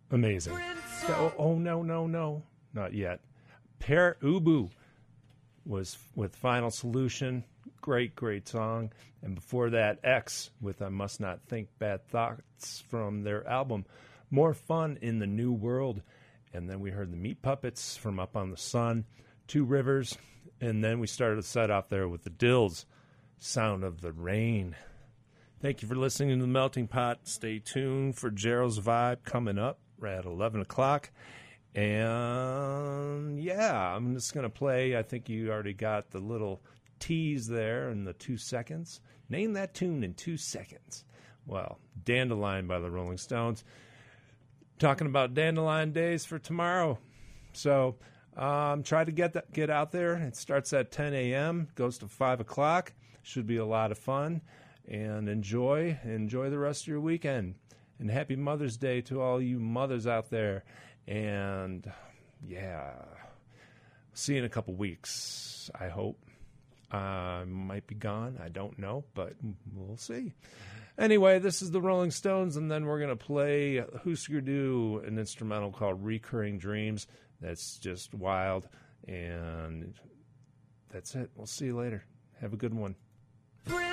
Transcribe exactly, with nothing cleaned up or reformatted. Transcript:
Amazing. Oh, oh, no, no, no. Not yet. Pere Ubu was with Final Solution. Great, great song. And before that, X with I Must Not Think Bad Thoughts from their album More Fun in the New World. And then we heard the Meat Puppets from Up on the Sun, Two Rivers. And then we started the set off there with the Dills, Sound of the Rain. Thank you for listening to The Melting Pot. Stay tuned for Gerald's Vibe coming up right at eleven o'clock. And, yeah, I'm just going to play. I think you already got the little tease there in the two seconds. Name that tune in two seconds. Well, Dandelion by the Rolling Stones. Talking about Dandelion Days for tomorrow. So um, try to get that, get out there. It starts at ten a.m., goes to five o'clock. Should be a lot of fun. And enjoy, enjoy the rest of your weekend. And happy Mother's Day to all you mothers out there. And, yeah, see you in a couple weeks, I hope. I uh, might be gone. I don't know, but we'll see. Anyway, this is the Rolling Stones, and then we're going to play Husker Du, an instrumental called Recurring Dreams. That's just wild, and that's it. We'll see you later. Have a good one.